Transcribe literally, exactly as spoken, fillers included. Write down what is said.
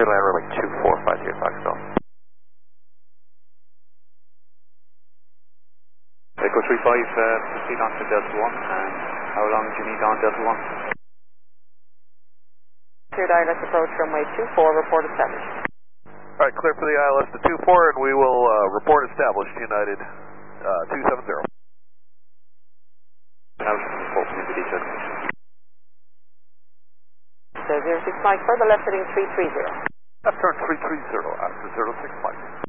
Atlanta runway two four five zero Foxtrot. Echo three five, uh, proceed on to Delta one, and how long do you need on Delta one? Cleared I L S approach runway two four, report established. Alright, clear for the I L S to two four, and we will uh, report established, United uh, two seven zero. Now, report from the detail. So zero six Mike, further left heading three three zero. Left turn three three zero after zero six Mike.